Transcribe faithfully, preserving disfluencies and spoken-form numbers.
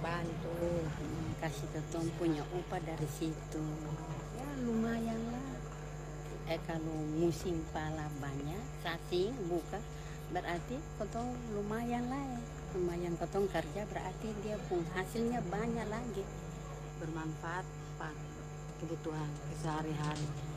bantu. Hmm, kasih ketong punya upah dari situ. Ya lumayan lah. Eh kalau musim pala banyak, sasing buka, berarti ketong lumayan lah ya. Lumayan ketong kerja berarti dia pun hasilnya banyak lagi. Bermanfaat Pak kebutuhan sehari-hari.